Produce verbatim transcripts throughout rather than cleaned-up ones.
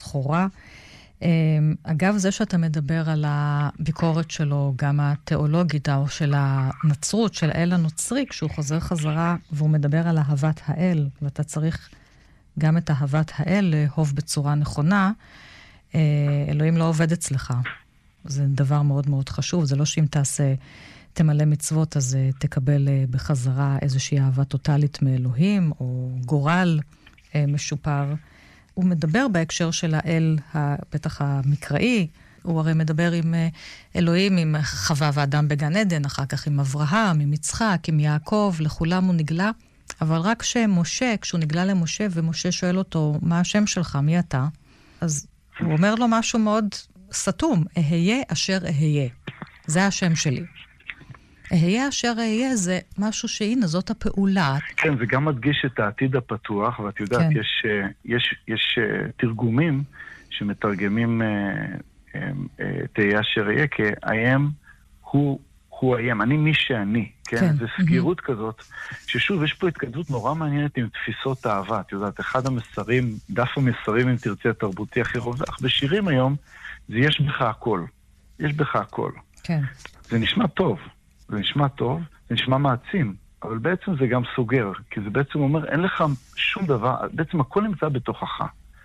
בכורה. אגב, זה שאתה מדבר על הביקורת שלו, גם התיאולוגית או של הנצרות, של האל הנוצרי, כשהוא חוזר חזרה והוא מדבר על אהבת האל, ואתה צריך גם את אהבת האל לאהוב בצורה נכונה, אלוהים לא עובד אצלך. זה דבר מאוד מאוד חשוב. זה לא שאם תעשה, תמלא מצוות, אז תקבל בחזרה איזושהי אהבה טוטלית מאלוהים, או גורל משופר. הוא מדבר בהקשר של האל, בטח המקראי, הוא הרי מדבר עם אלוהים, עם חווה ואדם בגן עדן, אחר כך עם אברהם, עם יצחק, עם יעקב, לכולם הוא נגלה. אבל רק שמשה, כשהוא נגלה למשה, ומשה שואל אותו, מה השם שלך, מי אתה? אז הוא אומר לו משהו מאוד סתום, אהיה אשר אהיה. זה השם שלי. אהיה אשר אהיה זה משהו שהנה, זאת הפעולה. כן, זה גם מדגיש את העתיד הפתוח, ואת יודעת, כן. יש, יש, יש תרגומים שמתרגמים תהיה אשר אהיה, כי I am הוא, הוא I am, אני מי שאני, כן? כן. זה סגירות mm-hmm. כזאת, ששוב, יש פה התקדמות נורא מעניינת עם תפיסות אהבה, את יודעת, אחד המסרים, דף המסרים, אם תרצי התרבותי הכי רווח, בשירים היום, זה יש בך הכל. יש בך הכל. כן. זה נשמע טוב. זה נשמע טוב, זה נשמע מעצים, אבל בעצם זה גם סוגר, כי זה בעצם אומר, אין לך שום דבר, בעצם הכל נמצא בתוכך.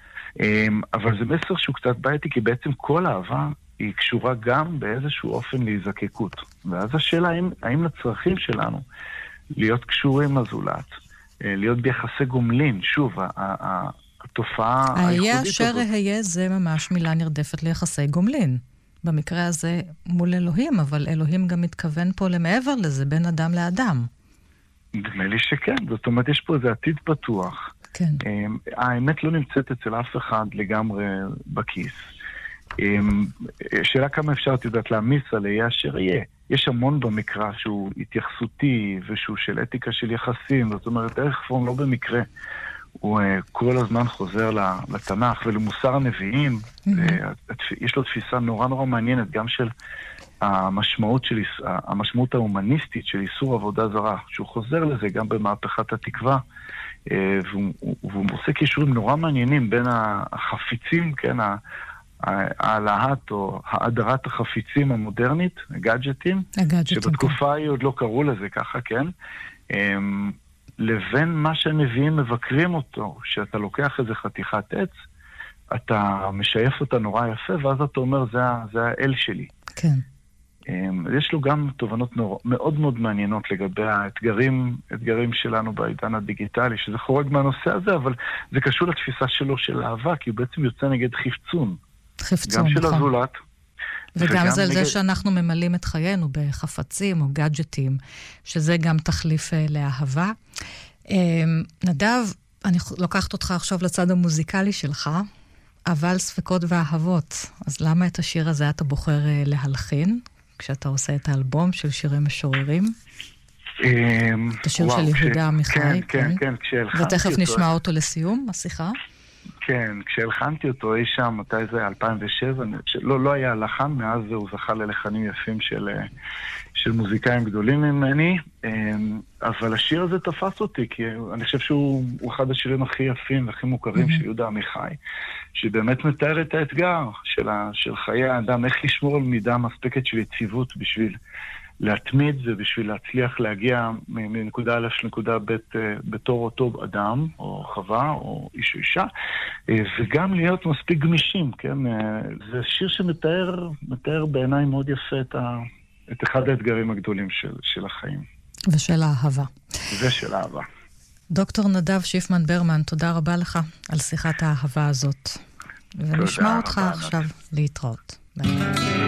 אבל זה מסר שהוא קצת בעייתי, כי בעצם כל אהבה היא קשורה גם באיזשהו אופן להיזקקות. ואז השאלה, האם, האם לצרכים שלנו להיות קשורים לזולת, להיות ביחסי גומלין, שוב, התופעה הייחודית הזאת. אשר היה זה ממש מילה נרדפת ליחסי גומלין. במקרה הזה מול אלוהים, אבל אלוהים גם מתכוון פה למעבר לזה, בין אדם לאדם. נדמה לי שכן, זאת אומרת, יש פה איזה עתיד פתוח. כן. האמת לא נמצאת אצל אף אחד לגמרי בכיס. שאלה כמה אפשר, את יודעת, להמיס על אהיה אשר יהיה. יש המון במקרא שהוא התייחסותי, ושהוא של אתיקה של יחסים, זאת אומרת, ערך פורם לא במקרה. הוא כל הזמן חוזר לתנ"ך ולמוסר הנביאים, יש לו תפיסה נורא נורא מעניינת, גם של המשמעות, של, המשמעות ההומניסטית של איסור עבודה זרה, שהוא חוזר לזה גם במהפכת התקווה, והוא, והוא עושה קישורים נורא מעניינים בין החפיצים, כן, העלאת או האדרת החפיצים המודרנית, הגאדג'טים, שבתקופה היא עוד לא קראו לזה ככה, כן, לבין מה שהנביאים מבקרים אותו, שאתה לוקח איזה חתיכת עץ, אתה משייף אותה נורא יפה, ואז אתה אומר, זה, זה האל שלי. כן. יש לו גם תובנות נורא, מאוד מאוד מעניינות לגבי האתגרים, אתגרים שלנו בעידן הדיגיטלי, שזה חורג מהנושא הזה, אבל זה קשור לתפיסה שלו של אהבה, כי הוא בעצם יוצא נגד חפצון. חפצון, גם של נכון. הזולת. וגם זה, נגד... זה שאנחנו ממלאים את חיינו בחפצים או גאדג'טים, שזה גם תחליף לאהבה. נדב, אני לוקחת אותך עכשיו לצד המוזיקלי שלך, אבל ספקות ואהבות. אז למה את השיר הזה אתה בוחר להלחין, כשאתה עושה את האלבום של שירי משוררים? את השיר של יהודה עמיחי. כן, כן, כן, כשהלחנתי אותו. ותכף נשמע אותו לסיום, השיחה. כן, כשהלחנתי אותו אי שם, מתי זה, אלפיים ושבע, לא, לא היה לחן, מאז הוא זכה ללחנים יפים של, של מוזיקאים גדולים ממני, אבל השיר הזה תפס אותי, כי אני חושב שהוא אחד השירים הכי יפים והכי מוכרים של יהודה עמיחי, שבאמת מתאר את האתגר של, ה, של חיי האדם, איך לשמור על מידה מספקת של יציבות בשביל להתמיד ובשביל להצליח להגיע מנקודה א' לנקודה ב' בתור אותו אדם, או חווה, או איש או אישה, וגם להיות מספיק גמישים, כן? זה שיר שמתאר, מתאר בעיניי מאוד יפה את, ה, את אחד האתגרים הגדולים של, של החיים. ושל האהבה. ושל האהבה. דוקטור נדב שיפמן ברמן, תודה רבה לך על שיחת האהבה הזאת. ונשמע אותך עכשיו להתראות. ביי.